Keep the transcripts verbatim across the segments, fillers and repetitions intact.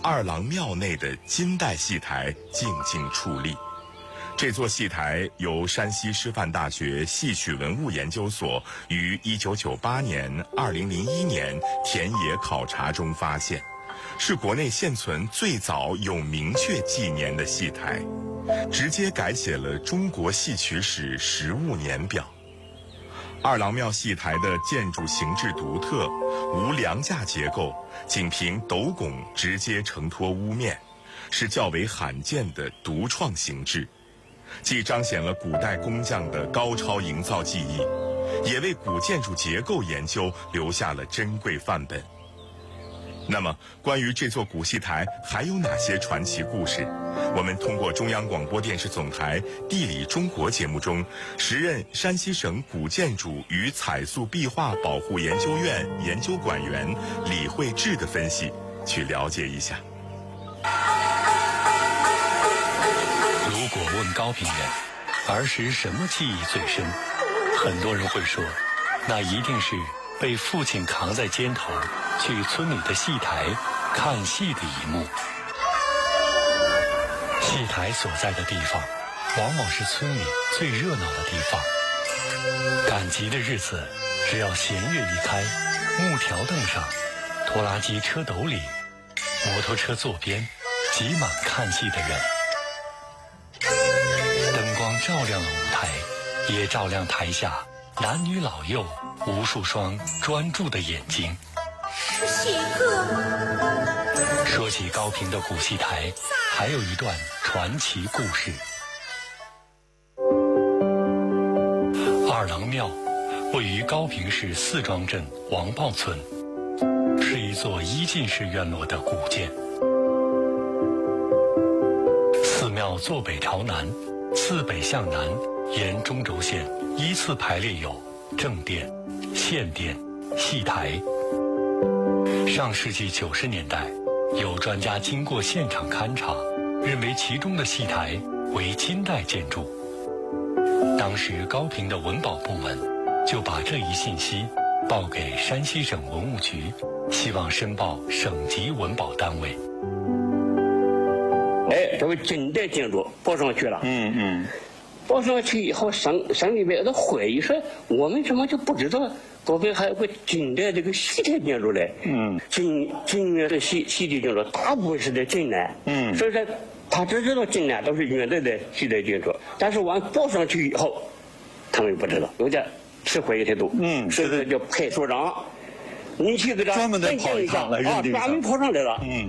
二郎庙内的金代戏台静静矗立。这座戏台由山西师范大学戏曲文物研究所于一九九八年、二零零一年田野考察中发现，是国内现存最早有明确纪年的戏台，直接改写了中国戏曲史实物年表。二郎庙戏台的建筑形制独特，无梁架结构，仅凭斗拱直接承托屋面，是较为罕见的独创形制，既彰显了古代工匠的高超营造技艺，也为古建筑结构研究留下了珍贵范本。那么，关于这座古戏台还有哪些传奇故事？我们通过中央广播电视总台《地理中国》节目中，时任山西省古建筑与彩塑壁画保护研究院研究馆员李慧智的分析，去了解一下。 如果问高平人儿时什么记忆最深，很多人会说，那一定是被父亲扛在肩头去村里的戏台看戏的一幕。戏台所在的地方往往是村里最热闹的地方，赶集的日子，只要弦乐一开，木条凳上，拖拉机车斗里，摩托车座边，挤满看戏的人。灯光照亮了舞台，也照亮台下男女老幼无数双专注的眼睛。 是谁个？ 说起高平的古戏台，还有一段传奇故事。二郎庙位于高平市四庄镇王豹村，是一座一进式院落的古建。寺庙坐北朝南，自北向南沿中轴线依次排列有正殿、献殿、戏台。上世纪九十年代，有专家经过现场勘察，认为其中的戏台为金代建筑。当时高平的文保部门就把这一信息报给山西省文物局，希望申报省级文保单位。 哎，这个金代建筑报上去了。嗯嗯。报上去以后，省省里边的会议说，我们怎么就不知道高平还有个金代这个戏台建筑嘞？嗯。金金元的戏戏台建筑大部分是在晋南。嗯。所以说，他只知道晋南都是元代的戏台建筑，但是往报上去以后，他们不知道，有点吃亏态度。嗯。所以说叫派所长，你去给他专门的跑一趟来认定。 啊，专门跑上来了。 嗯。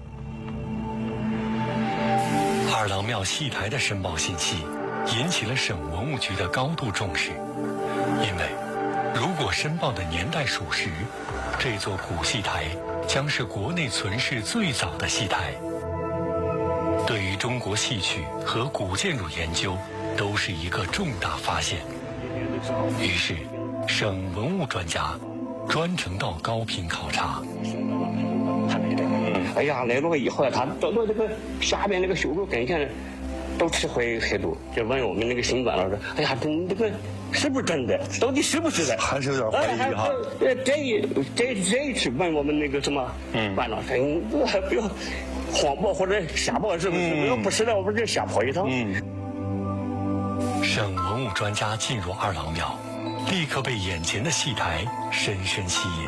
二郎庙戏台的申报信息引起了省文物局的高度重视，因为如果申报的年代属实，这座古戏台将是国内存世最早的戏台，对于中国戏曲和古建筑研究都是一个重大发现。于是省文物专家专程到高平考察。 哎呀，来了以后，他到到这个下边那个修筑跟前，都吃灰态度，就问我们那个新官老师：“哎呀，这这个是不是真的？到底是不是的？” 还是有点怀疑哈。 呃，这一这这一次问我们那个什么官老师，你不要谎报或者瞎报，是不是？不要不是的，我们这瞎跑一趟。 嗯。省文物专家进入二郎庙，立刻被眼前的戏台深深吸引。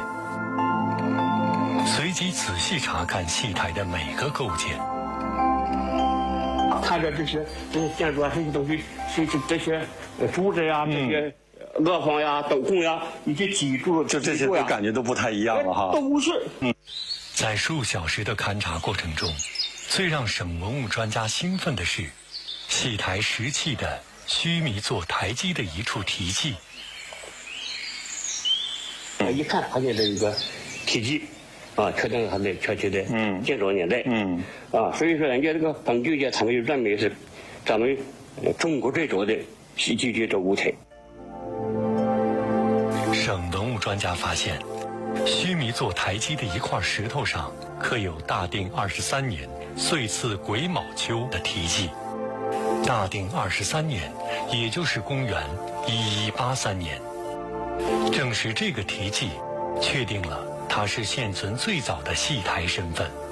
随即仔细查看戏台的每个构件， 看着这些这些建筑啊，这些东西，这这这些柱子呀，这些额房呀、斗拱呀，一些脊柱， 就这些都感觉都不太一样了哈。 都是。嗯， 在数小时的勘察过程中，最让省文物专家兴奋的是，戏台石砌的须弥座台基的一处题记。 一看发现这一个题记。啊，确定它的确切的建筑年代。嗯。啊，所以说人家这个本地界，他们就认为是咱们中国最早的戏剧的这舞台。 省文物专家发现，须弥座台基的一块石头上刻有大定二十三年岁次癸卯秋的题记。大定二十三年，也就是公元一一八三年。正是这个题记，确定了它是现存最早的戏台身份。